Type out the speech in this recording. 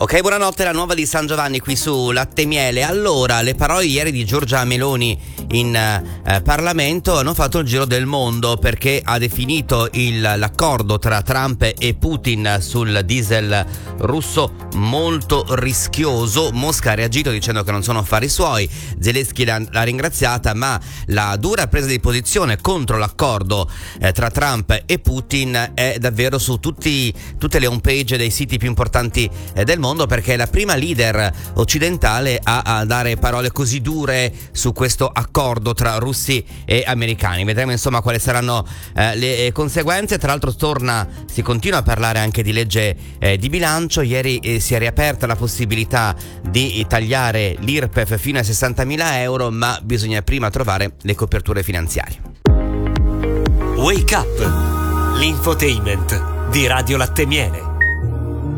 Ok, buonanotte, la nuova di San Giovanni qui su Latte e Miele. Allora, le parole ieri di Giorgia Meloni in Parlamento hanno fatto il giro del mondo, perché ha definito l'accordo tra Trump e Putin sul diesel russo molto rischioso. Mosca ha reagito dicendo che non sono affari suoi. Zelensky l'ha ringraziata, ma la dura presa di posizione contro l'accordo tra Trump e Putin è davvero su tutte le homepage dei siti più importanti del mondo, perché è la prima leader occidentale a dare parole così dure su questo accordo tra russi e americani. Vedremo insomma quali saranno le conseguenze. Tra l'altro si continua a parlare anche di legge di bilancio. Ieri si è riaperta la possibilità di tagliare l'IRPEF fino a 60.000 euro, ma bisogna prima trovare le coperture finanziarie. Wake Up, l'infotainment di Radio Latte e Miele.